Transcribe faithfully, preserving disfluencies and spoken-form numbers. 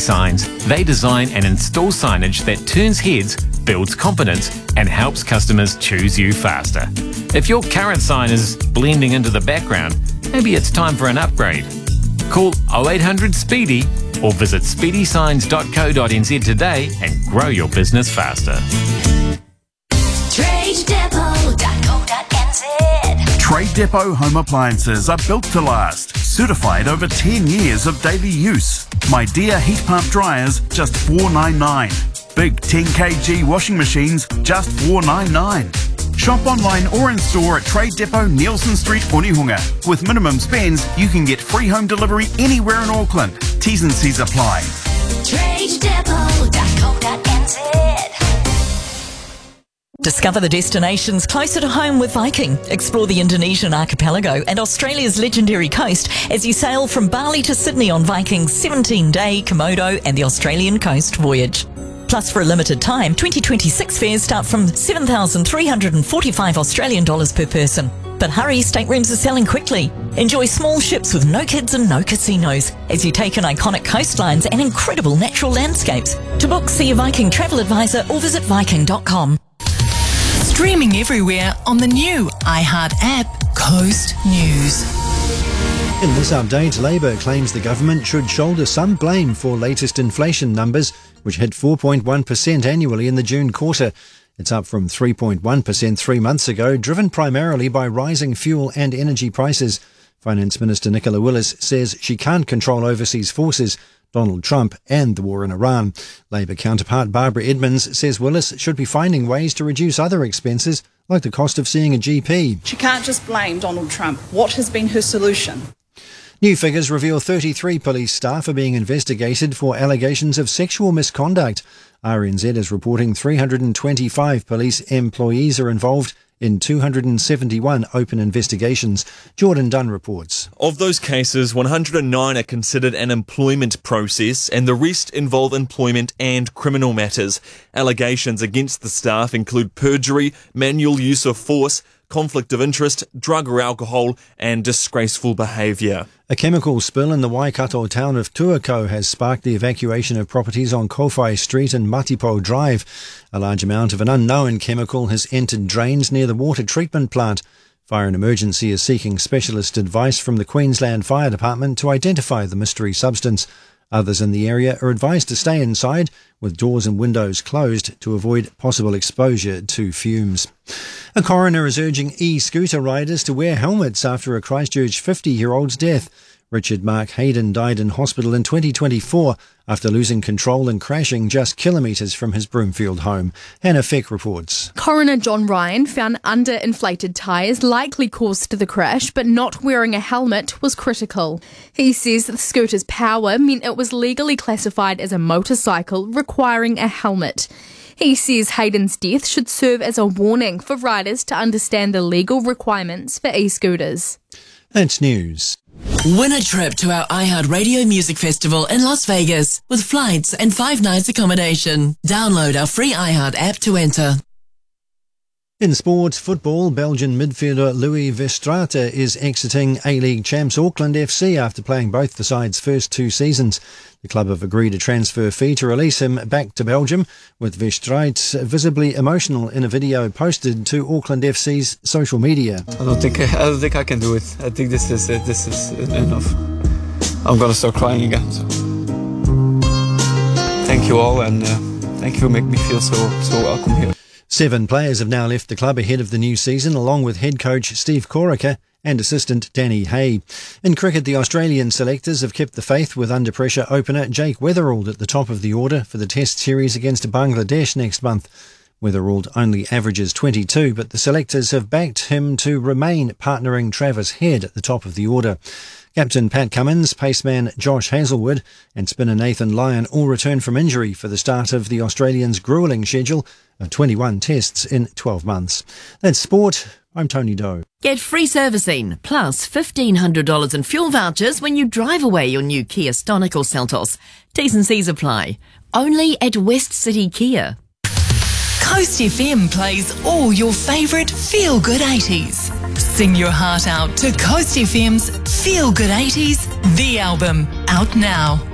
Signs. They design and install signage that turns heads, builds confidence, and helps customers choose you faster. If your current sign is blending into the background, maybe it's time for an upgrade. Call oh eight hundred SPEEDY or visit speedy signs dot co dot n z today and grow your business faster. trade depot dot co dot n z. Trade Depot home appliances are built to last. Certified over ten years of daily use. My Dear heat pump dryers, just four ninety-nine. Big ten kilogram washing machines, just four ninety-nine. Shop online or in store at Trade Depot, Nielsen Street, Onehunga. With minimum spends, you can get free home delivery anywhere in Auckland. T's and C's apply. trade depot dot co dot n z. Discover the destinations closer to home with Viking. Explore the Indonesian archipelago and Australia's legendary coast as you sail from Bali to Sydney on Viking's seventeen-day Komodo and the Australian coast voyage. Plus, for a limited time, twenty twenty-six fares start from seven thousand three hundred forty-five Australian dollars per person. But hurry, staterooms are selling quickly. Enjoy small ships with no kids and no casinos as you take in iconic coastlines and incredible natural landscapes. To book, see a Viking travel advisor or visit viking dot com. Streaming everywhere on the new iHeart app, Coast News. In this update, Labour claims the government should shoulder some blame for latest inflation numbers, which hit four point one percent annually in the June quarter. It's up from three point one percent three months ago, driven primarily by rising fuel and energy prices. Finance Minister Nicola Willis says she can't control overseas forces, Donald Trump and the war in Iran. Labour counterpart Barbara Edmonds says Willis should be finding ways to reduce other expenses, like the cost of seeing a G P. She can't just blame Donald Trump. What has been her solution? New figures reveal thirty-three police staff are being investigated for allegations of sexual misconduct. R N Z is reporting three hundred twenty-five police employees are involved in two hundred seventy-one open investigations. Jordan Dunn reports. Of those cases, one hundred nine are considered an employment process and the rest involve employment and criminal matters. Allegations against the staff include perjury, manual use of force, conflict of interest, drug or alcohol and disgraceful behaviour. A chemical spill in the Waikato town of Tuakau has sparked the evacuation of properties on Kowhai Street and Matipo Drive. A large amount of an unknown chemical has entered drains near the water treatment plant. Fire and Emergency is seeking specialist advice from the Queensland Fire Department to identify the mystery substance. Others in the area are advised to stay inside with doors and windows closed to avoid possible exposure to fumes. A coroner is urging e-scooter riders to wear helmets after a Christchurch fifty-year-old's death. Richard Mark Hayden died in hospital in twenty twenty-four after losing control and crashing just kilometres from his Broomfield home. Hannah Feck reports. Coroner John Ryan found underinflated tyres likely caused the crash, but not wearing a helmet was critical. He says the scooter's power meant it was legally classified as a motorcycle requiring a helmet. He says Hayden's death should serve as a warning for riders to understand the legal requirements for e-scooters. That's news. Win a trip to our iHeart Radio Music Festival in Las Vegas with flights and five nights accommodation. Download our free iHeart app to enter. In sports football, Belgian midfielder Louis Verstraete is exiting A-League champs Auckland F C after playing both the side's first two seasons. The club have agreed a transfer fee to release him back to Belgium, with Verstraete visibly emotional in a video posted to Auckland F C's social media. I don't think I, I don't think I can do it. I think this is it. This is enough. I'm gonna start crying again. So. Thank you all, and uh, thank you for making me feel so so welcome here. Seven players have now left the club ahead of the new season, along with head coach Steve Corica and assistant Danny Hay. In cricket, the Australian selectors have kept the faith with under-pressure opener Jake Weatherald at the top of the order for the Test series against Bangladesh next month. Weatherald only averages twenty-two, but the selectors have backed him to remain partnering Travis Head at the top of the order. Captain Pat Cummins, paceman Josh Hazlewood and spinner Nathan Lyon all return from injury for the start of the Australians' gruelling schedule of twenty-one tests in twelve months. That's sport. I'm Tony Doe. Get free servicing plus fifteen hundred dollars in fuel vouchers when you drive away your new Kia Stonic or Seltos. T's and C's apply. Only at West City Kia. Coast F M plays all your favourite feel-good eighties. Sing your heart out to Coast F M's Feel Good eighties, the album, out now.